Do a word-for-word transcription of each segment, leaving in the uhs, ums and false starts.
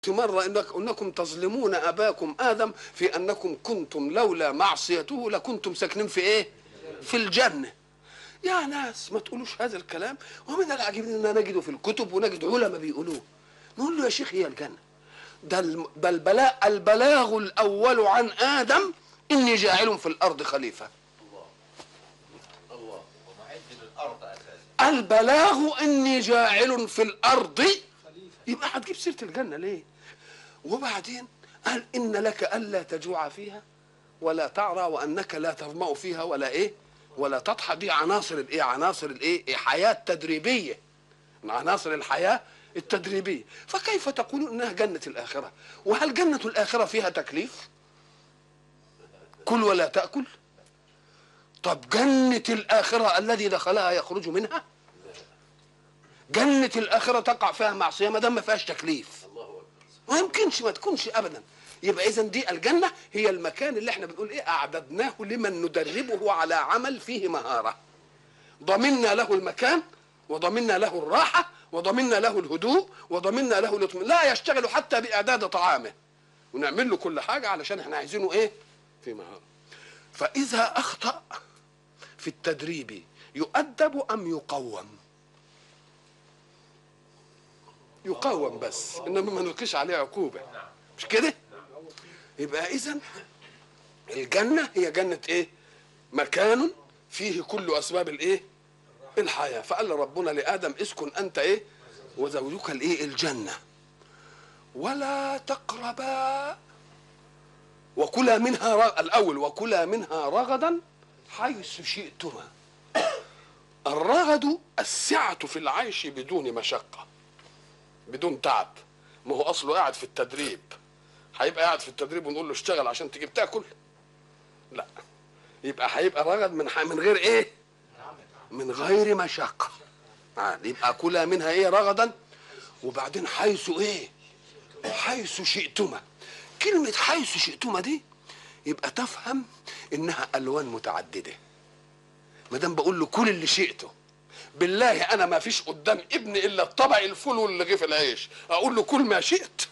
مرة إنك أنكم تظلمون أباكم آدم في أنكم كنتم لولا معصيته لكنتم ساكنين في إيه؟ في الجنة. يا ناس ما تقولوش هذا الكلام، ومن العجيب أننا نجده في الكتب ونجد علماء بيقولوه. نقول له يا شيخ هي الجنة ده البلاغ البلاغ الأول عن آدم إني جاعل في الأرض خليفة. الله الله ومعد للأرض أساسا. البلاغ إني جاعل في الأرض، يبقى هتجيب سيرة الجنة ليه؟ وبعدين قال إن لك ألا تجوع فيها ولا تعرى وأنك لا تظمأ فيها ولا إيه ولا تضحى. دي عناصر الإيه عناصر الإيه حياة تدريبية، من عناصر الحياة التدريبية. فكيف تقولون إنها جنة الآخرة؟ وهل جنة الآخرة فيها تكليف؟ كل ولا تأكل. طب جنة الآخرة الذي دخلها يخرج منها؟ جنة الآخرة تقع فيها معصية ما دام ما فيهاش تكليف، ما يمكنش ما تكونش ابدا. يبقى اذا دي الجنه هي المكان اللي احنا بنقول ايه اعددناه لمن ندربه على عمل فيه مهاره. ضمننا له المكان وضمننا له الراحه وضمننا له الهدوء وضمننا له الاطمئنان، لا يشتغل حتى باعداد طعامه ونعمل له كل حاجه علشان احنا عايزينه ايه في مهاره. فاذا اخطا في التدريب يؤدب ام يقوم؟ يقوم بس، انما ما نلقيش عليه عقوبه، مش كده؟ يبقى اذا الجنه هي جنه ايه؟ مكان فيه كل اسباب الايه؟ الحياه. فقال ربنا لادم اسكن انت ايه؟ وزوجك الايه؟ الجنه. ولا تقربا وكلا منها رغ... الاول وكلا منها رغدا حيث شئتما. الرغد السعه في العيش بدون مشقه بدون تعب. ما هو اصله قاعد في التدريب، هيبقى قاعد في التدريب ونقول له اشتغل عشان تجيب تاكل؟ لا، يبقى هيبقى رغد من من غير ايه؟ من غير مشقه. آه. يبقى كلها منها ايه؟ رغدا. وبعدين حيث ايه؟ حيث شئتما. كلمه حيث شئتما دي يبقى تفهم انها الوان متعدده. ما دام بقول له كل اللي شئته، بالله انا ما فيش قدام ابني الا الطبق الفول والرغيف العيش، اقول له كل ما شئت؟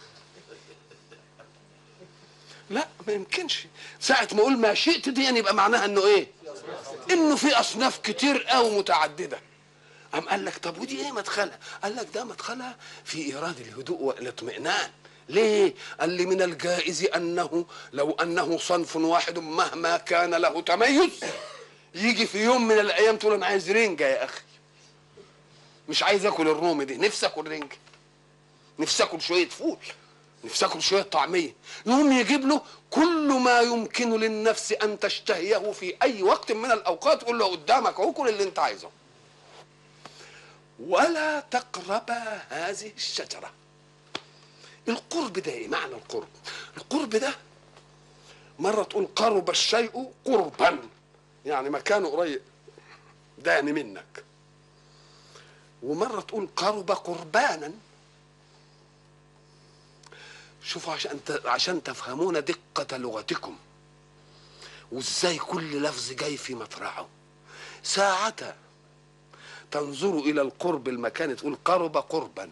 لا، ما يمكنش. ساعه ما اقول ما شئت دي يعني يبقى معناها انه ايه؟ انه في اصناف كتير قوي متعدده. قام قال لك طب ودي ايه مدخلها؟ قال لك ده مدخلها في ايراد الهدوء والاطمئنان. ليه؟ قال لي من الجائز انه لو انه صنف واحد مهما كان له تميز يجي في يوم من الايام تقول انا عايز رنجه يا اخي، مش عايز اكل الرومي دي، نفسي اكل رنجه، نفسي اكل شويه فول، نفسي اكل شويه طعميه. يقوم يجيب له كل ما يمكن للنفس ان تشتهيه في اي وقت من الاوقات، يقول له قدامك اهو كل اللي انت عايزه. ولا تقربا هذه الشجره. القرب ده ايه معنى القرب؟ القرب ده مره تقول قرب الشيء قربا، يعني مكانه قريب داني منك، ومره تقول قرب قربانا. شوفوا عشان عشان تفهمون دقه لغتكم وازاي كل لفظ جاي في مطرحه. ساعة تنظر الى القرب المكان تقول قرب قربا،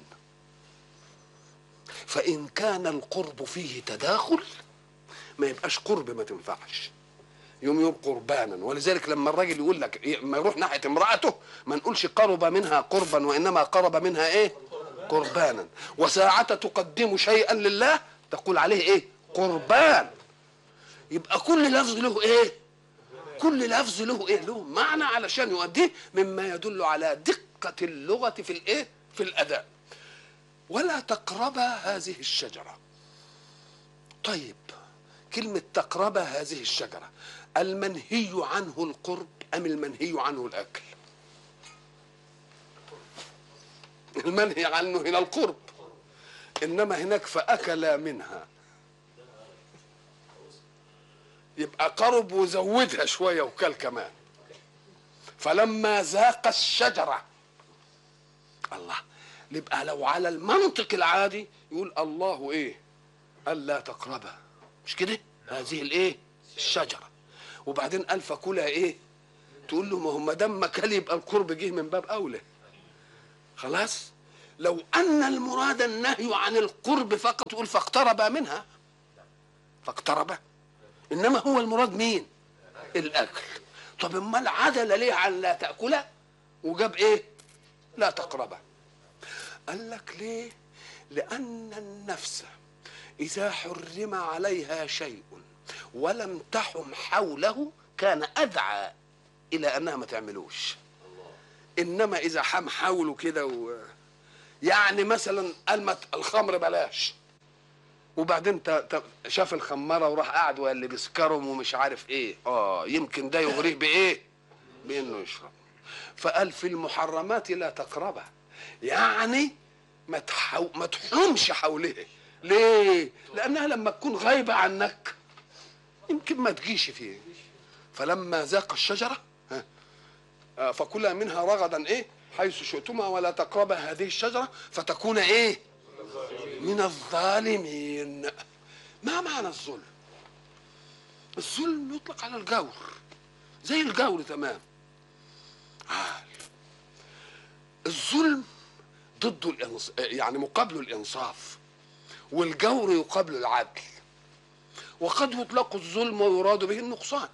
فان كان القرب فيه تداخل ما يبقاش قرب، ما تنفعش، يوم يوم قربانا. ولذلك لما الراجل يقول لك ما يروح ناحيه امراته ما نقولش قرب منها قربا وانما قرب منها ايه؟ قربانا. وساعة تقدم شيئا لله تقول عليه ايه؟ قربان. يبقى كل لفظ له ايه؟ كل لفظ له ايه؟ له معنى علشان يؤديه، مما يدل على دقة اللغة في الايه؟ في الاداء. ولا تقربا هذه الشجرة. طيب كلمة تقربا هذه الشجرة، المنهي عنه القرب ام المنهي عنه الاكل؟ المنهي عنه هنا القرب، انما هناك فاكلا منها، يبقى قرب وزودها شويه وكل كمان. فلما ذاق الشجره، الله، يبقى لو على المنطق العادي يقول الله ايه؟ الا تقربها، مش كده؟ هذه الايه؟ الشجره. وبعدين قال فكلها ايه؟ تقول له ما هو ما دام كل يبقى القرب جه من باب اولى، خلاص. لو ان المراد النهي عن القرب فقط يقول فاقترب منها، فاقترب، انما هو المراد مين؟ الاكل. طب امال عدل ليه عن لا تاكله وجاب ايه؟ لا تقربه. قال لك ليه؟ لان النفس اذا حرم عليها شيء ولم تحم حوله كان ادعى الى انها ما تعملوش. انما اذا حم حوله كده و... يعني مثلا قال الخمر بلاش، وبعدين ت... ت... شاف الخماره وراح قاعد واللي بيسكرهم ومش عارف ايه، اه يمكن ده يغريه بايه؟ بانه يشرب. فقال في المحرمات لا تقربها، يعني ما تحو... ما تحومش حوله. ليه؟ لانها لما تكون غايبه عنك يمكن ما تجيش فيه. فلما ذاق الشجره ها فكلا منها رغدا ايه حيث شئتما ولا تقربا هذه الشجره فتكون ايه؟ من الظالمين. ما معنى الظلم؟ الظلم يطلق على الجور، زي الجور تمام. الظلم ضد الإنص... يعني مقابله الانصاف، والجور يقابل العدل. وقد يطلق الظلم ويراد به النقصان.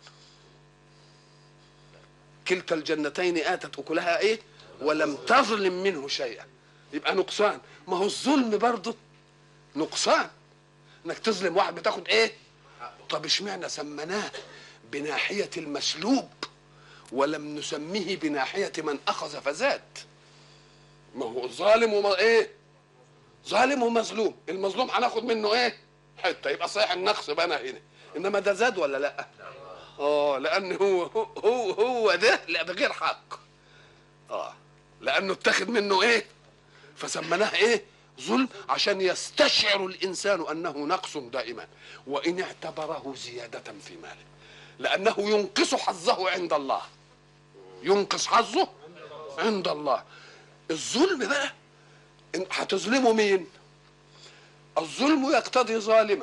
كلتا الجنتين آتت أكلها إيه؟ ولم تظلم منه شيئا، يبقى نقصان. ما هو الظلم برضه نقصان، انك تظلم واحد بتاخد ايه؟ طب اشمعنى سمناه بناحية المسلوب ولم نسميه بناحية من أخذ فزاد؟ ما هو ظالم وما ايه؟ ظالم ومظلوم. المظلوم هناخد منه ايه؟ حتة، يبقى صحيح النقص بقى هنا. انما ده زاد ولا لا؟ اه لان هو هو هو ده لا بغير حق. اه لانه اتخذ منه ايه؟ فسمناه ايه؟ ظلم، عشان يستشعر الانسان انه نقص دائما، وان اعتبره زيادة في ماله، لانه ينقص حظه عند الله. ينقص حظه عند الله. الظلم بقى هتظلمه مين؟ الظلم يقتضي ظالما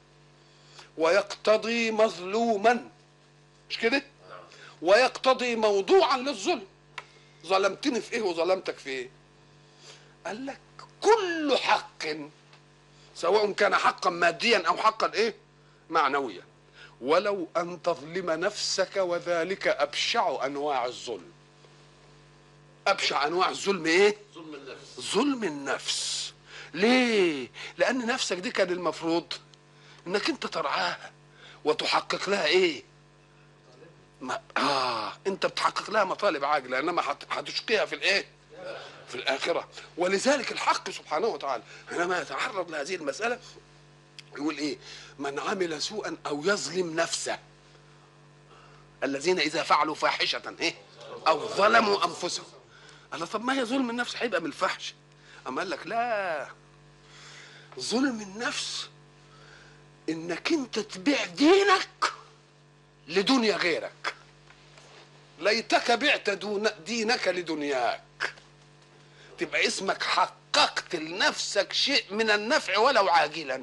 ويقتضي مظلوما، مش كده؟ ويقتضي موضوعا للظلم. ظلمتني في ايه وظلمتك في ايه؟ قال لك كل حق سواء كان حقا ماديا او حقا ايه؟ معنويا، ولو ان تظلم نفسك، وذلك ابشع انواع الظلم. ابشع انواع الظلم ايه؟ ظلم النفس. ظلم النفس. ليه؟ لان نفسك دي كان المفروض انك انت ترعاها وتحقق لها ايه؟ ما اه انت بتحقق لها مطالب عاجله، انما هتشقيها في الايه؟ في الاخره. ولذلك الحق سبحانه وتعالى حينما يتعرض لهذه المساله يقول ايه؟ من عمل سوءا او يظلم نفسه، الذين اذا فعلوا فاحشه ايه؟ او ظلموا انفسهم. قال طب ما هي ظلم النفس هيبقى من الفحش؟ اما قال لك لا، ظلم النفس انك انت تبيع دينك لدنيا غيرك. ليتك بعت دون دينك لدنياك، تبقى اسمك حققت لنفسك شيء من النفع ولو عاجلا.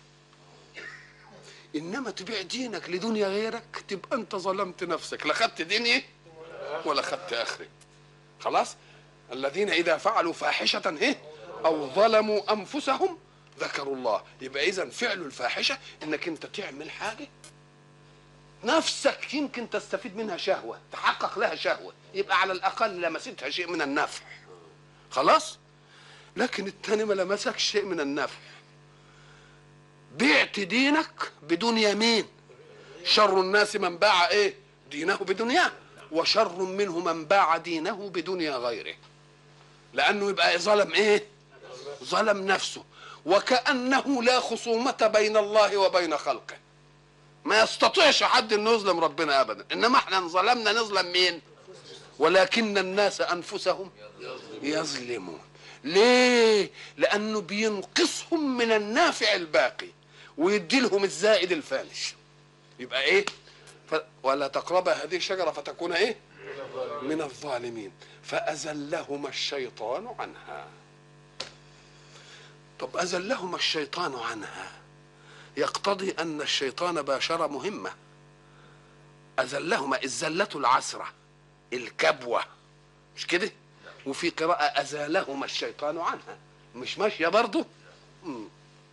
انما تبيع دينك لدنيا غيرك تبقى انت ظلمت نفسك، لا خدت دنيا ولا خدت اخره. خلاص. الذين اذا فعلوا فاحشه ايه او ظلموا انفسهم ذكروا الله. يبقى اذا فعل الفاحشه انك انت تعمل حاجه نفسك يمكن تستفيد منها شهوه، تحقق لها شهوه، يبقى على الاقل لمستها شيء من النفع. خلاص. لكن الثاني ما لمسك شيء من النفع، بعت دينك بدنيا مين؟ شر الناس من باع ايه؟ دينه بدنياه، وشر منه من باع دينه بدنيا غيره. لانه يبقى ظلم ايه؟ ظلم نفسه. وكأنه لا خصومة بين الله وبين خلقه، ما يستطيعش حد انه يظلم ربنا ابدا، انما احنا ظلمنا نظلم مين؟ ولكن الناس انفسهم يظلمون. ليه؟ لانه بينقصهم من النافع الباقي ويدي لهم الزائد الفانش. يبقى ايه؟ ف... ولا تقربا هذه الشجره فتكون ايه؟ من الظالمين. فأزلهما الشيطان عنها. طب أزلهما الشيطان عنها يقتضي أن الشيطان باشر مهمة. أزلهما الزلة العسرة الكبوة، مش كده؟ وفي قراءة أزالهما الشيطان عنها، مش ماشية برضه.